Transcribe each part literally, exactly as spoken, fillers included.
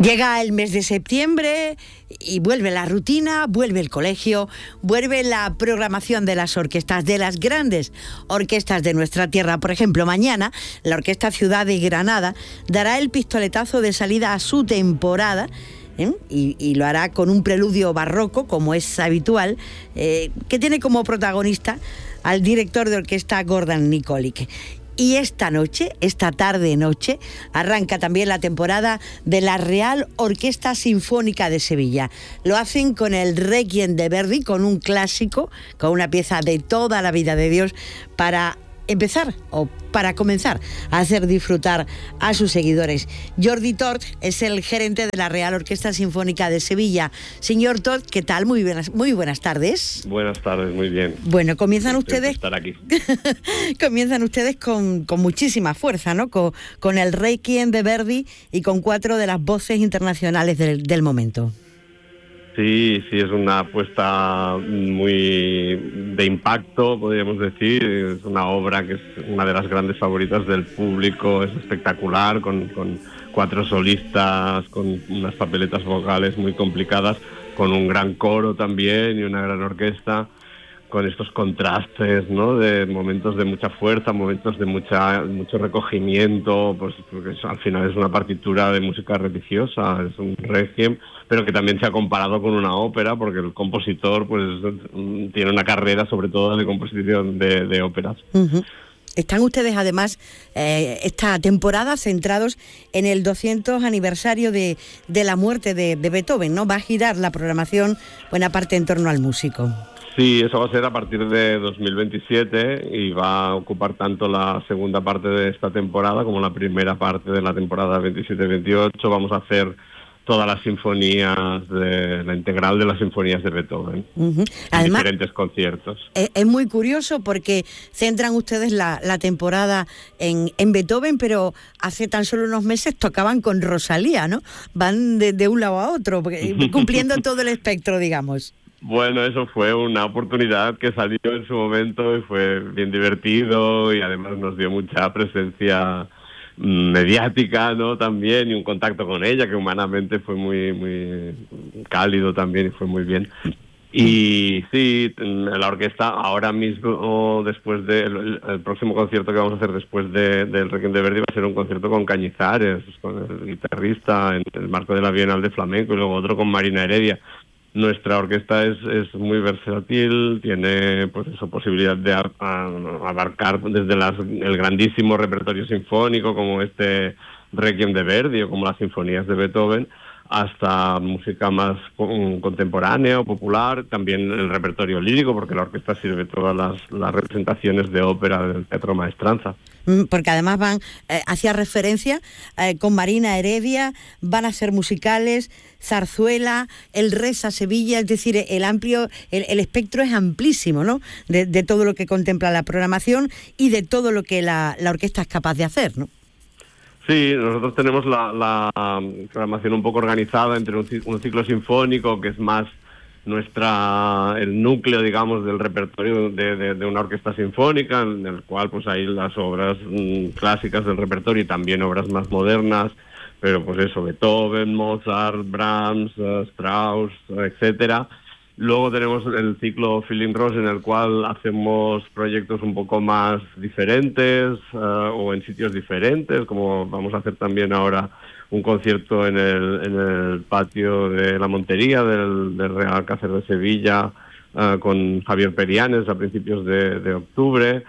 Llega el mes de septiembre y vuelve la rutina, vuelve el colegio, vuelve la programación de las orquestas, de las grandes orquestas de nuestra tierra. Por ejemplo, mañana la Orquesta Ciudad de Granada dará el pistoletazo de salida a su temporada, ¿eh? y, y lo hará con un preludio barroco, como es habitual, eh, que tiene como protagonista al director de orquesta Gordon Nikolic. Y esta noche, esta tarde-noche, arranca también la temporada de la Real Orquesta Sinfónica de Sevilla. Lo hacen con el Requiem de Verdi, con un clásico, con una pieza de toda la vida de Dios, para empezar o para comenzar a hacer disfrutar a sus seguidores. Jordi Tort es el gerente de la Real Orquesta Sinfónica de Sevilla. Señor Tort, ¿qué tal? Muy buenas, muy buenas tardes. Buenas tardes, muy bien. Bueno, comienzan ustedes estar aquí. comienzan ustedes con, con muchísima fuerza, ¿no? Con, con el Requiem de Verdi y con cuatro de las voces internacionales del, del momento. Sí, sí, es una apuesta muy de impacto, podríamos decir. Es una obra que es una de las grandes favoritas del público, es espectacular, con, con cuatro solistas, con unas papeletas vocales muy complicadas, con un gran coro también y una gran orquesta, con estos contrastes, ¿no? De momentos de mucha fuerza, momentos de mucha mucho recogimiento, pues porque al final es una partitura de música religiosa, es un requiem, pero que también se ha comparado con una ópera, porque el compositor pues tiene una carrera sobre todo de composición de, de óperas. Uh-huh. Están ustedes además eh, esta temporada centrados en el doscientos aniversario de, de la muerte de, de Beethoven, ¿no? Va a girar la programación buena parte en torno al músico. Sí, eso va a ser a partir de dos mil veintisiete y va a ocupar tanto la segunda parte de esta temporada como la primera parte de la temporada veintisiete veintiocho. Vamos a hacer todas las sinfonías, de la integral de las sinfonías de Beethoven, uh-huh. Además, en diferentes conciertos. Es, es muy curioso porque centran ustedes la, la temporada en, en Beethoven, pero hace tan solo unos meses tocaban con Rosalía, ¿no? Van de, de un lado a otro, cumpliendo todo el espectro, digamos. Bueno, eso fue una oportunidad que salió en su momento y fue bien divertido y además nos dio mucha presencia mediática, ¿no? También, y un contacto con ella que humanamente fue muy muy cálido también y fue muy bien. Y sí, la orquesta ahora mismo, después del de, el próximo concierto que vamos a hacer después de, del Requiem de Verdi va a ser un concierto con Cañizares, con el guitarrista en el marco de la Bienal de Flamenco, y luego otro con Marina Heredia. Nuestra orquesta es, es muy versátil, tiene pues eso, posibilidad de a, a, abarcar desde las, el grandísimo repertorio sinfónico como este Requiem de Verdi o como las sinfonías de Beethoven, hasta música más contemporánea o popular, también el repertorio lírico, porque la orquesta sirve todas las, las representaciones de ópera del Teatro Maestranza. Porque además van, eh, hacía referencia, eh, con Marina Heredia, van a ser musicales, zarzuela, el Reza Sevilla, es decir, el amplio, el, el espectro es amplísimo, ¿no? De, de todo lo que contempla la programación y de todo lo que la, la orquesta es capaz de hacer, ¿no? Sí, nosotros tenemos la, la programación un poco organizada entre un, un ciclo sinfónico que es más nuestra el núcleo, digamos, del repertorio de, de, de una orquesta sinfónica, en el cual pues hay las obras mmm, clásicas del repertorio y también obras más modernas, pero pues eso, Beethoven, Mozart, Brahms, uh, Strauss, etcétera. Luego tenemos el ciclo Feeling Rose, en el cual hacemos proyectos un poco más diferentes uh, o en sitios diferentes, como vamos a hacer también ahora un concierto en el, en el patio de la Montería del, del Real Alcázar de Sevilla uh, con Javier Perianes a principios de, de octubre.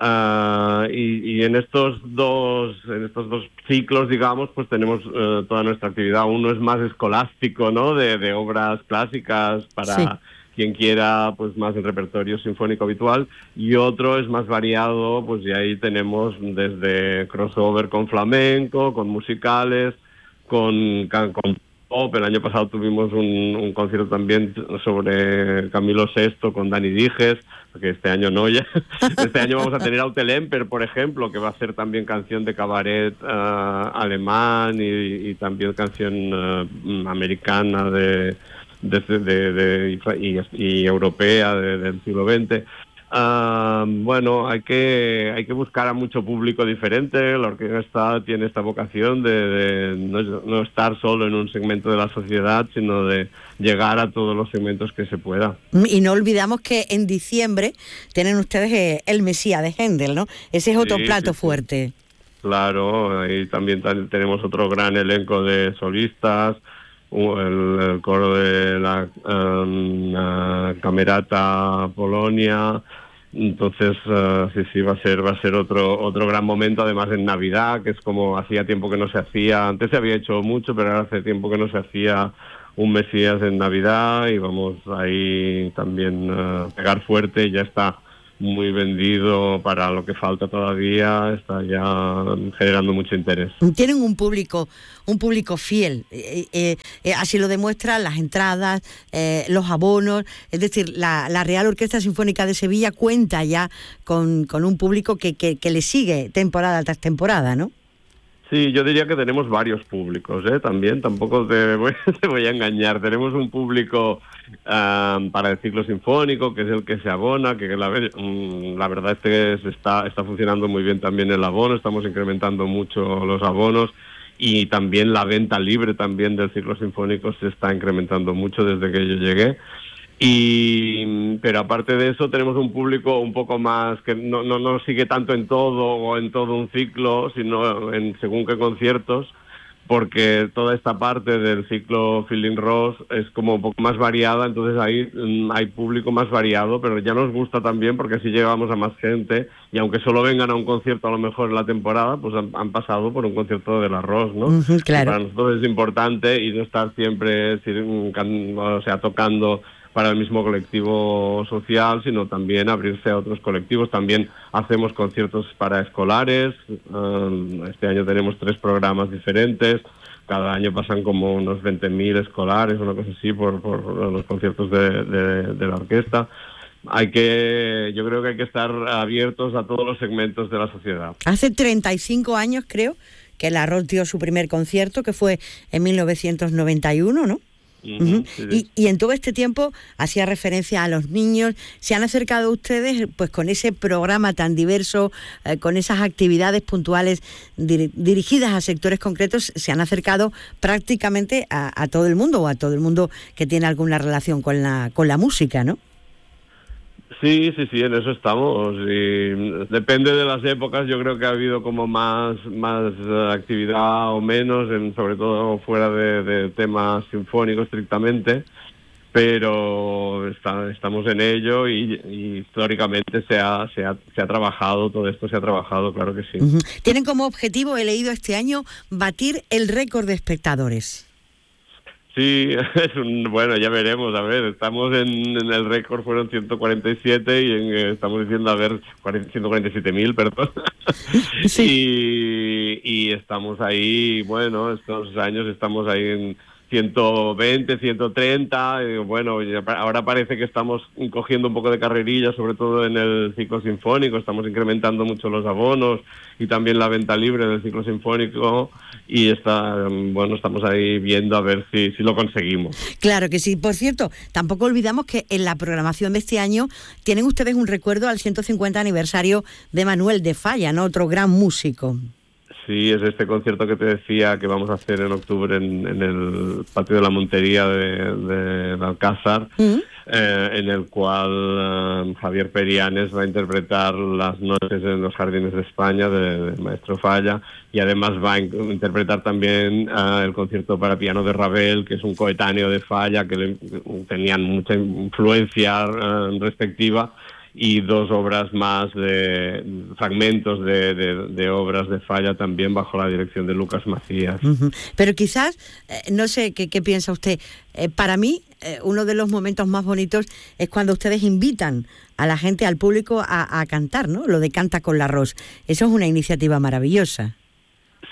Uh, y, y en estos dos en estos dos ciclos, digamos, pues tenemos uh, toda nuestra actividad. Uno es más escolástico, ¿no? De, de obras clásicas para sí. Quien quiera, pues más el repertorio sinfónico habitual, y otro es más variado, pues y ahí tenemos desde crossover con flamenco, con musicales, con, con pop. El año pasado tuvimos un, un concierto también sobre Camilo sexto con Dani Dijes, porque este año no ya. Este año vamos a tener a Ute Lemper, por ejemplo, que va a ser también canción de cabaret uh, alemán y, y también canción uh, americana de, de, de, de, de y, y europea de, del siglo veinte. Uh, bueno, hay que hay que buscar a mucho público diferente. La orquesta tiene esta vocación de, de no, no estar solo en un segmento de la sociedad, sino de llegar a todos los segmentos que se pueda. Y no olvidamos que en diciembre tienen ustedes eh, el Mesías de Händel, ¿no? Ese es otro sí, plato sí, fuerte. Sí. Claro, ahí también t- tenemos otro gran elenco de solistas, el, el coro de la um, uh, Camerata Polonia. Entonces uh, sí sí va a ser va a ser otro otro gran momento, además en Navidad, que es como hacía tiempo que no se hacía. Antes se había hecho mucho, pero ahora hace tiempo que no se hacía un Mesías en Navidad, y vamos ahí también a uh, pegar fuerte. Ya está muy vendido para lo que falta todavía, está ya generando mucho interés. Tienen un público, un público fiel, eh, eh, eh, así lo demuestran las entradas, eh, los abonos, es decir, la, la Real Orquesta Sinfónica de Sevilla cuenta ya con, con un público que, que, que le sigue temporada tras temporada, ¿no? Sí, yo diría que tenemos varios públicos, ¿eh? También, tampoco te voy, te voy a engañar. Tenemos un público um, para el ciclo sinfónico, que es el que se abona, que la, um, la verdad es que se está, está funcionando muy bien también el abono, estamos incrementando mucho los abonos, y también la venta libre también del ciclo sinfónico se está incrementando mucho desde que yo llegué. Y pero aparte de eso tenemos un público un poco más que no no no sigue tanto en todo o en todo un ciclo, sino en según qué conciertos, porque toda esta parte del ciclo Feeling Rose es como un poco más variada. Entonces ahí um, hay público más variado, pero ya nos gusta también porque así llegamos a más gente, y aunque solo vengan a un concierto a lo mejor en la temporada, pues han, han pasado por un concierto del Arroz, ¿no? Uh-huh, claro. Para nosotros es importante, y no estar siempre o sea tocando para el mismo colectivo social, sino también abrirse a otros colectivos. También hacemos conciertos para escolares. Este año tenemos tres programas diferentes. Cada año pasan como unos veinte mil escolares, una cosa así, por, por los conciertos de, de, de la orquesta. Hay que, yo creo que hay que estar abiertos a todos los segmentos de la sociedad. Hace treinta y cinco años, creo, que el Arroz dio su primer concierto, que fue en mil novecientos noventa y uno, ¿no? Uh-huh. Sí, sí. Y, y en todo este tiempo hacía referencia a los niños. ¿Se han acercado ustedes pues con ese programa tan diverso, eh, con esas actividades puntuales dir- dirigidas a sectores concretos? ¿Se han acercado prácticamente a, a todo el mundo, o a todo el mundo que tiene alguna relación con la con la música, ¿no? Sí, sí, sí, en eso estamos. Y depende de las épocas. Yo creo que ha habido como más más actividad o menos, en, sobre todo fuera de, de temas sinfónicos estrictamente, pero está, estamos en ello, y, y históricamente se ha, se, ha, se ha trabajado, todo esto se ha trabajado, claro que sí. Uh-huh. Tienen como objetivo, he leído este año, batir el récord de espectadores. Sí, es un, bueno, ya veremos, a ver, estamos en, en el récord, fueron ciento cuarenta y siete, y en, eh, estamos diciendo, a ver, ciento cuarenta y siete mil, perdón. Sí. y, y estamos ahí, bueno, estos años estamos ahí en ciento veinte, ciento treinta, y bueno, ahora parece que estamos cogiendo un poco de carrerilla, sobre todo en el ciclo sinfónico. Estamos incrementando mucho los abonos y también la venta libre del ciclo sinfónico, y está, bueno, estamos ahí viendo a ver si, si lo conseguimos. Claro que sí. Por cierto, tampoco olvidamos que en la programación de este año tienen ustedes un recuerdo al ciento cincuenta aniversario de Manuel de Falla, ¿no? Otro gran músico. Sí, es este concierto que te decía que vamos a hacer en octubre en, en el patio de la Montería de, de, de Alcázar, ¿Mm? eh, en el cual eh, Javier Perianes va a interpretar las noches en los Jardines de España del de Maestro Falla, y además va a in- interpretar también eh, el concierto para piano de Ravel, que es un coetáneo de Falla, que le, tenían mucha influencia eh, respectiva, y dos obras más, de fragmentos de, de, de obras de Falla también bajo la dirección de Lucas Macías. Uh-huh. Pero quizás, eh, no sé qué, qué piensa usted, eh, para mí eh, uno de los momentos más bonitos es cuando ustedes invitan a la gente, al público, a, a cantar, ¿no? Lo de Canta con la Ros. Eso es una iniciativa maravillosa.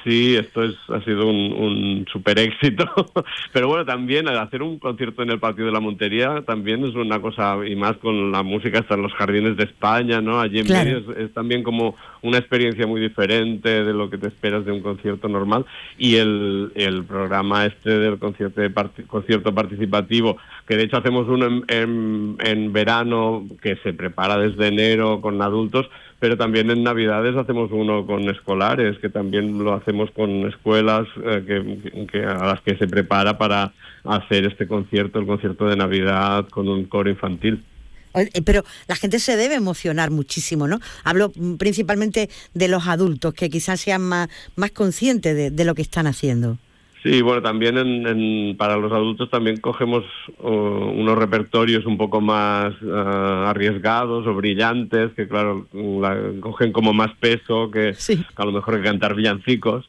Sí, esto es, ha sido un, un super éxito, pero bueno, también hacer un concierto en el Patio de la Montería también es una cosa, y más con la música hasta en los Jardines de España, ¿no? Allí en Claro. medio es, es también como una experiencia muy diferente de lo que te esperas de un concierto normal, y el, el programa este del concierto, de part- concierto participativo, que de hecho hacemos uno en, en, en verano, que se prepara desde enero con adultos, pero también en Navidades hacemos uno con escolares, que también lo hacemos con escuelas eh, que, que a las que se prepara para hacer este concierto, el concierto de Navidad con un coro infantil. Pero la gente se debe emocionar muchísimo, ¿no? Hablo principalmente de los adultos, que quizás sean más, más conscientes de, de lo que están haciendo. Sí, bueno, también en, en, para los adultos también cogemos uh, unos repertorios un poco más uh, arriesgados o brillantes, que claro, la, cogen como más peso que, sí. que a lo mejor que cantar villancicos,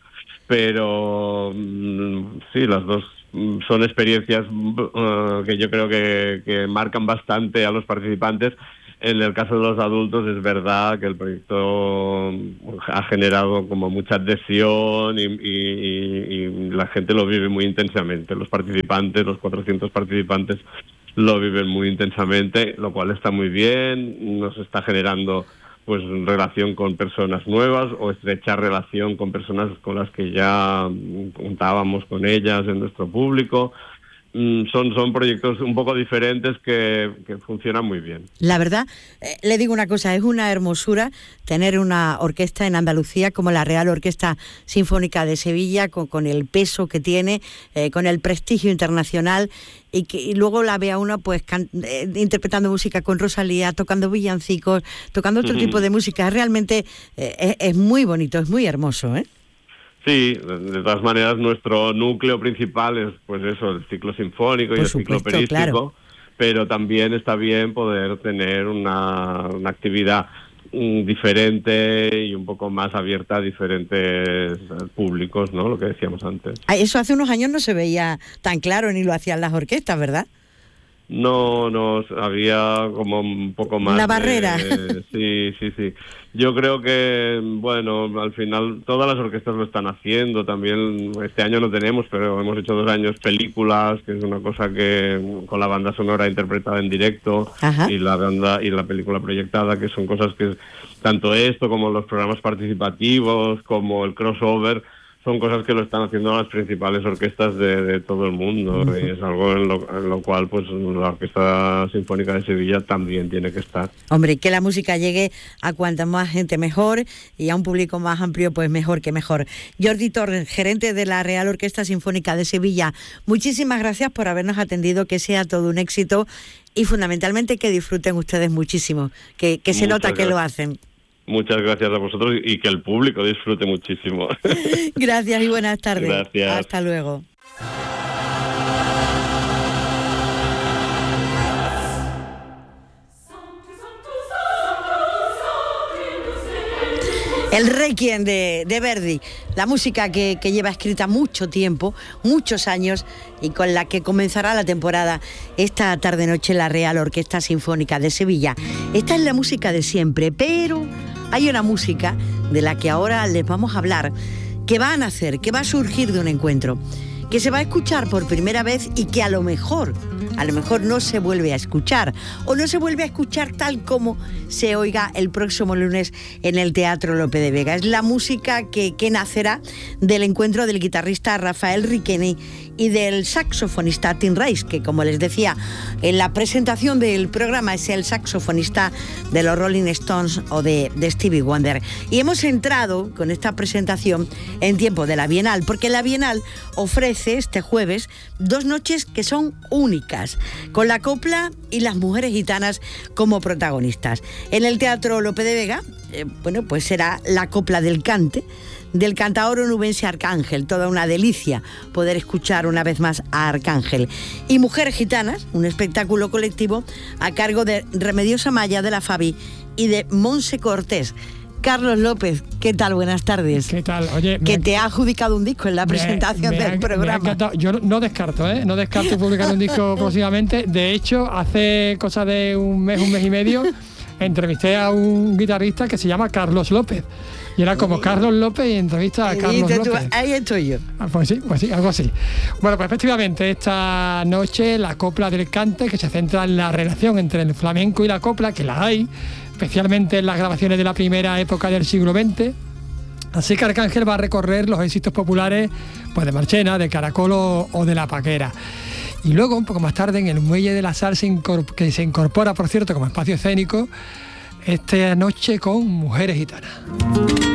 pero um, sí, las dos son experiencias uh, que yo creo que, que marcan bastante a los participantes. En el caso de los adultos es verdad que el proyecto ha generado como mucha adhesión y, y, y la gente lo vive muy intensamente. Los participantes, los cuatrocientos participantes lo viven muy intensamente, lo cual está muy bien, nos está generando pues relación con personas nuevas o estrechar relación con personas con las que ya contábamos con ellas en nuestro público. Son, son proyectos un poco diferentes que, que funcionan muy bien. La verdad, eh, le digo una cosa, es una hermosura tener una orquesta en Andalucía como la Real Orquesta Sinfónica de Sevilla, con, con el peso que tiene, eh, con el prestigio internacional, y que y luego la vea uno pues can, eh, interpretando música con Rosalía, tocando villancicos, tocando otro uh-huh. tipo de música. Realmente eh, es, es muy bonito, es muy hermoso, ¿eh? Sí, de todas maneras nuestro núcleo principal es pues eso, el ciclo sinfónico Por y el supuesto, ciclo operístico, claro. Pero también está bien poder tener una, una actividad mm, diferente y un poco más abierta a diferentes públicos, ¿no? Lo que decíamos antes. Eso hace unos años no se veía tan claro ni lo hacían las orquestas, ¿verdad? No, no, había como un poco más... Una barrera. De, sí, sí, sí. Yo creo que, bueno, al final todas las orquestas lo están haciendo. También este año no tenemos, pero hemos hecho dos años películas, que es una cosa que con la banda sonora interpretada en directo. Ajá. y la banda y la película proyectada, que son cosas que tanto esto como los programas participativos, como el crossover, son cosas que lo están haciendo las principales orquestas de, de todo el mundo, uh-huh. y es algo en lo, en lo cual pues la Orquesta Sinfónica de Sevilla también tiene que estar. Hombre, que la música llegue a cuanta más gente mejor y a un público más amplio, pues mejor que mejor. Jordi Torres, gerente de la Real Orquesta Sinfónica de Sevilla, muchísimas gracias por habernos atendido, que sea todo un éxito y fundamentalmente que disfruten ustedes muchísimo, que, que se Muchas nota gracias. Que lo hacen. Muchas gracias a vosotros y que el público disfrute muchísimo. Gracias y buenas tardes. Gracias. Hasta luego. El Requiem de, de Verdi, la música que, que lleva escrita mucho tiempo, muchos años, y con la que comenzará la temporada esta tarde-noche la Real Orquesta Sinfónica de Sevilla. Esta es la música de siempre, pero hay una música de la que ahora les vamos a hablar, que va a nacer, que va a surgir de un encuentro, que se va a escuchar por primera vez y que a lo mejor, a lo mejor no se vuelve a escuchar, o no se vuelve a escuchar tal como se oiga el próximo lunes en el Teatro Lope de Vega. Es la música que, que nacerá del encuentro del guitarrista Rafael Riqueni y del saxofonista Tim Rice, que como les decía en la presentación del programa es el saxofonista de los Rolling Stones o de, de Stevie Wonder. Y hemos entrado con esta presentación en tiempo de la Bienal, porque la Bienal ofrece este jueves dos noches que son únicas, con la copla y las mujeres gitanas como protagonistas. En el Teatro Lope de Vega, eh, bueno, pues será la copla del cante, del cantaor onubense Arcángel, toda una delicia poder escuchar una vez más a Arcángel. Y Mujeres Gitanas, un espectáculo colectivo a cargo de Remedios Amaya de la Fabi y de Monse Cortés. Carlos López, ¿qué tal? Buenas tardes. ¿Qué tal? Oye, que me, te ha adjudicado un disco en la presentación me, me del ha, programa. Me ha Yo no, no descarto, ¿eh? No descarto publicar un disco próximamente. De hecho, hace cosa de un mes, un mes y medio, entrevisté a un guitarrista que se llama Carlos López. Y era como Carlos López y entrevista a Carlos Dices tú, López. ahí estoy yo. Ah, pues sí, pues sí, algo así. Bueno, pues efectivamente, esta noche la copla del cante, que se centra en la relación entre el flamenco y la copla, que la hay, especialmente en las grabaciones de la primera época del siglo veinte. Así que Arcángel va a recorrer los éxitos populares pues de Marchena, de Caracol o, o de La Paquera. Y luego, un poco más tarde, en el Muelle de la Sal, se incorpora, que se incorpora, por cierto, como espacio escénico, esta noche con Mujeres Gitanas.